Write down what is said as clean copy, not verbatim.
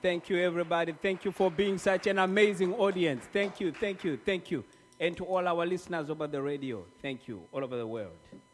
Thank you, everybody. Thank you for being such an amazing audience. Thank you, thank you, thank you. And to all our listeners over the radio, thank you, all over the world.